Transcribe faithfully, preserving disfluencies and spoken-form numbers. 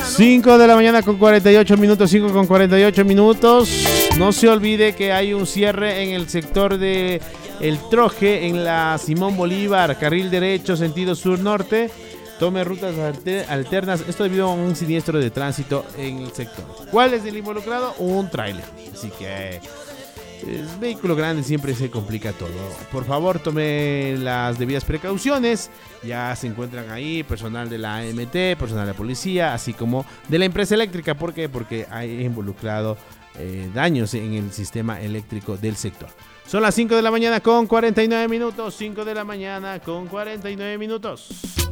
cinco de la mañana con cuarenta y ocho minutos, cinco con cuarenta y ocho minutos. No se olvide que hay un cierre en el sector de El Troje, en la Simón Bolívar, carril derecho, sentido sur-norte. Tome rutas alter- alternas, esto debido a un siniestro de tránsito en el sector. ¿Cuál es el involucrado? Un tráiler. Así que el vehículo grande siempre se complica todo. Por favor, tome las debidas precauciones. Ya se encuentran ahí personal de la A M T, personal de la policía, así como de la empresa eléctrica. ¿Por qué? Porque hay involucrado eh, daños en el sistema eléctrico del sector. Son las cinco de la mañana con cuarenta y nueve minutos. cinco de la mañana con cuarenta y nueve minutos.